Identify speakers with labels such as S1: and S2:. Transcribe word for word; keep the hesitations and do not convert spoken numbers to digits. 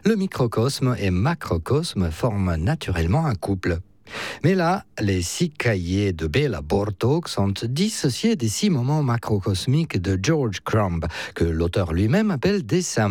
S1: le microcosme et macrocosme forment naturellement un couple. Mais là, les six cahiers de Béla Bartók sont dissociés des six moments macrocosmiques de George Crumb, que l'auteur lui-même appelle des